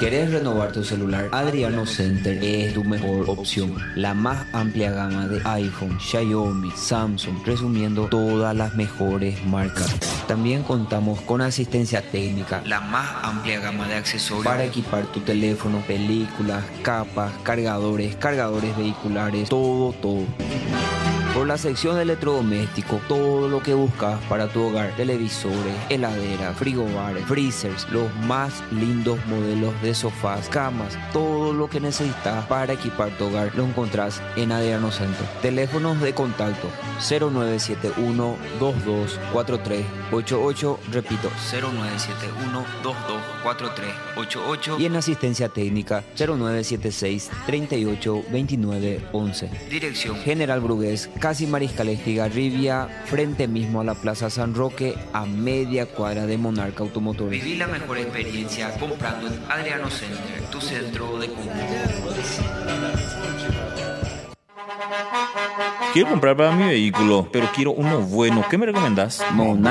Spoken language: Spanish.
¿Querés renovar tu celular? Adriano Center es tu mejor opción. La más amplia gama de iPhone, Xiaomi, Samsung, resumiendo todas las mejores marcas. También contamos con asistencia técnica, la más amplia gama de accesorios para equipar tu teléfono, películas, capas, cargadores vehiculares, todo. Por la sección de electrodomésticos, todo lo que buscas para tu hogar: televisores, heladeras, frigobares, freezers, los más lindos modelos de sofás, camas, todo lo que necesitas para equipar tu hogar lo encontrás en Adriano Center. Teléfonos de contacto: 0971-224388, repito, 0971-224388, y en asistencia técnica 0976-382911. Dirección: General Brugués, casi Mariscal Estigarribia, frente mismo a la Plaza San Roque, a media cuadra de Monarca Automotor. Viví la mejor experiencia comprando en Adriano Center, tu centro de compra. Quiero comprar para mi vehículo, pero quiero uno bueno. ¿Qué me recomendás? Monarca